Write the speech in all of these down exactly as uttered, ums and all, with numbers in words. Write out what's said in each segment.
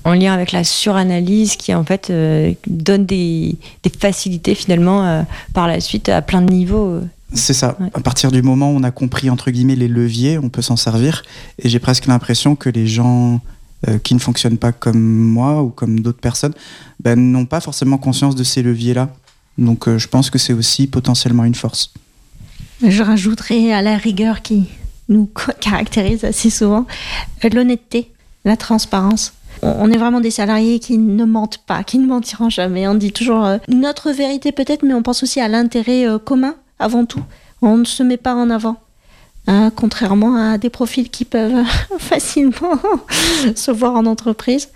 en lien avec la suranalyse qui en fait euh, donne des, des facilités finalement euh, par la suite à plein de niveaux. C'est ça. Ouais. À partir du moment où on a compris entre guillemets les leviers, on peut s'en servir. Et j'ai presque l'impression que les gens euh, qui ne fonctionnent pas comme moi ou comme d'autres personnes ben, n'ont pas forcément conscience de ces leviers-là. Donc euh, je pense que c'est aussi potentiellement une force. Je rajouterais à la rigueur qui nous caractérise assez souvent l'honnêteté, la transparence. On est vraiment des salariés qui ne mentent pas, qui ne mentiront jamais. On dit toujours euh, notre vérité peut-être, mais on pense aussi à l'intérêt euh, commun avant tout. On ne se met pas en avant, hein, contrairement à des profils qui peuvent facilement se voir en entreprise.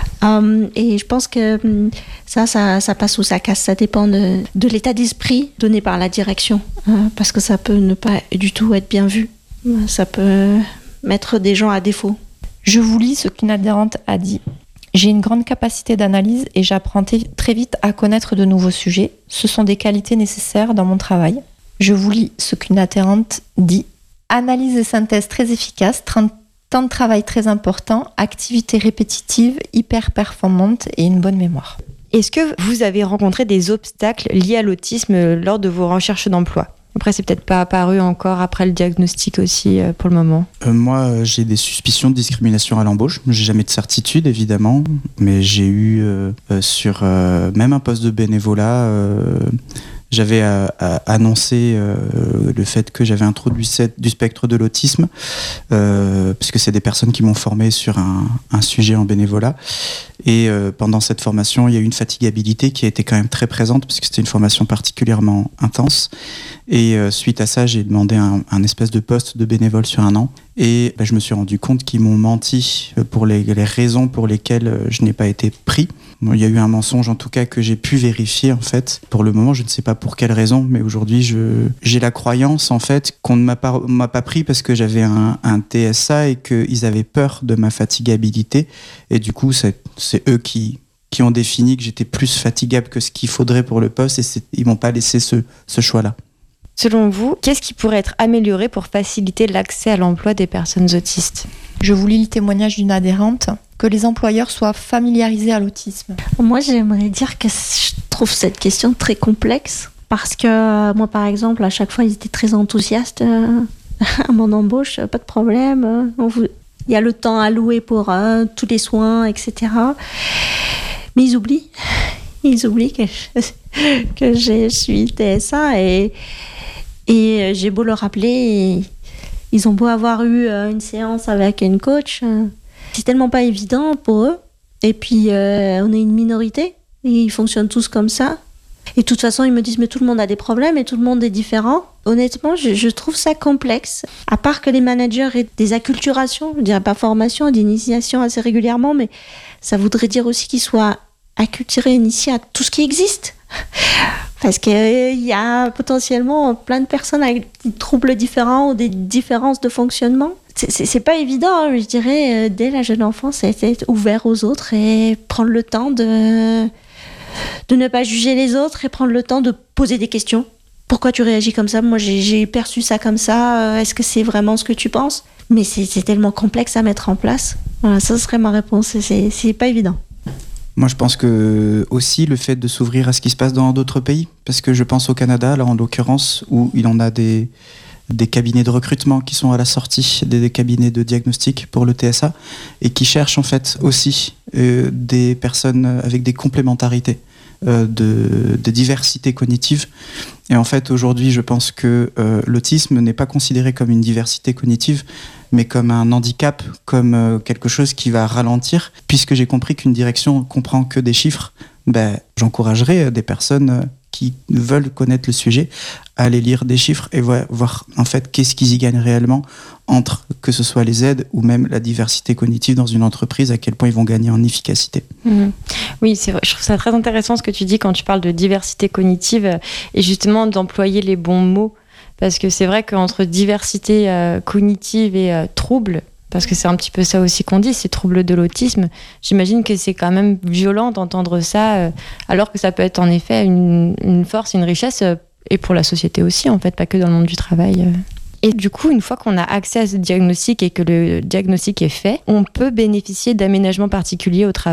Um, et je pense que ça, ça, ça passe ou ça casse. Ça dépend de, de l'état d'esprit donné par la direction, hein, parce que ça peut ne pas du tout être bien vu. Ça peut mettre des gens à défaut. Je vous lis ce qu'une adhérente a dit. J'ai une grande capacité d'analyse et j'apprends t- très vite à connaître de nouveaux sujets. Ce sont des qualités nécessaires dans mon travail. Je vous lis ce qu'une adhérente dit. Analyse et synthèse très efficace, temps de travail très important, activité répétitive, hyper performante et une bonne mémoire. Est-ce que vous avez rencontré des obstacles liés à l'autisme lors de vos recherches d'emploi ? Après, c'est peut-être pas apparu encore après le diagnostic aussi euh, pour le moment. Euh, moi, euh, j'ai des suspicions de discrimination à l'embauche. J'ai jamais de certitude, évidemment, mais j'ai eu euh, euh, sur euh, même un poste de bénévolat, euh, j'avais euh, annoncé euh, le fait que j'avais un trouble du, du spectre de l'autisme, euh, puisque c'est des personnes qui m'ont formé sur un, un sujet en bénévolat. Et euh, pendant cette formation, il y a eu une fatigabilité qui a été quand même très présente, puisque c'était une formation particulièrement intense. Et euh, suite à ça, j'ai demandé un, un espèce de poste de bénévole sur un an. Et bah, je me suis rendu compte qu'ils m'ont menti pour les, les raisons pour lesquelles je n'ai pas été pris. Bon, il y a eu un mensonge, en tout cas, que j'ai pu vérifier, en fait. Pour le moment, je ne sais pas pour quelle raison, mais aujourd'hui, je, j'ai la croyance, en fait, qu'on ne m'a pas, m'a pas pris parce que j'avais un, un T S A et qu'ils avaient peur de ma fatigabilité. Et du coup, c'est, c'est eux qui, qui ont défini que j'étais plus fatigable que ce qu'il faudrait pour le poste et c'est, ils ne m'ont pas laissé ce, ce choix-là. Selon vous, qu'est-ce qui pourrait être amélioré pour faciliter l'accès à l'emploi des personnes autistes ? Je vous lis le témoignage d'une adhérente. Que les employeurs soient familiarisés à l'autisme. Moi, j'aimerais dire que je trouve cette question très complexe parce que moi, par exemple, à chaque fois, ils étaient très enthousiastes euh, à mon embauche, pas de problème. Euh, on vous... Il y a le temps alloué pour euh, tous les soins, et cetera. Mais ils oublient. Ils oublient que je, que je suis T S A et, et j'ai beau leur rappeler, ils ont beau avoir eu une séance avec une coach, c'est tellement pas évident pour eux. Et puis, euh, on est une minorité, et ils fonctionnent tous comme ça. Et de toute façon, ils me disent, mais tout le monde a des problèmes et tout le monde est différent. Honnêtement, je, je trouve ça complexe. À part que les managers aient des acculturations, je dirais pas formation, d'initiation assez régulièrement, mais ça voudrait dire aussi qu'ils soient acculturés, initiés à tout ce qui existe. Parce qu'il euh, y a potentiellement plein de personnes avec des troubles différents ou des différences de fonctionnement. C'est, c'est, c'est pas évident, hein, je dirais, euh, dès la jeune enfance, c'est être ouvert aux autres et prendre le temps de, de ne pas juger les autres et prendre le temps de poser des questions. Pourquoi tu réagis comme ça ? Moi, j'ai, j'ai perçu ça comme ça. Est-ce que c'est vraiment ce que tu penses ? Mais c'est, c'est tellement complexe à mettre en place. Voilà, ça serait ma réponse. C'est, c'est pas évident. Moi, je pense que aussi le fait de s'ouvrir à ce qui se passe dans d'autres pays, parce que je pense au Canada, là en l'occurrence, où il en a des, des cabinets de recrutement qui sont à la sortie, des, des cabinets de diagnostic pour le T S A, et qui cherchent en fait aussi euh, des personnes avec des complémentarités, euh, de, de diversité cognitive. Et en fait, aujourd'hui, je pense que euh, l'autisme n'est pas considéré comme une diversité cognitive, mais comme un handicap, comme euh, quelque chose qui va ralentir. Puisque j'ai compris qu'une direction comprend que des chiffres, ben, j'encouragerais des personnes euh, qui veulent connaître le sujet à aller lire des chiffres et voir, voir en fait qu'est-ce qu'ils y gagnent réellement entre que ce soit les aides ou même la diversité cognitive dans une entreprise, à quel point ils vont gagner en efficacité. Mmh. Oui, c'est vrai. Je trouve ça très intéressant ce que tu dis quand tu parles de diversité cognitive et justement d'employer les bons mots. Parce que c'est vrai qu'entre diversité euh, cognitive et euh, trouble, parce que c'est un petit peu ça aussi qu'on dit, c'est trouble de l'autisme, j'imagine que c'est quand même violent d'entendre ça, euh, alors que ça peut être en effet une, une force, une richesse, euh, et pour la société aussi, en fait, pas que dans le monde du travail. Euh. Et du coup, une fois qu'on a accès à ce diagnostic et que le diagnostic est fait, on peut bénéficier d'aménagements particuliers au travail.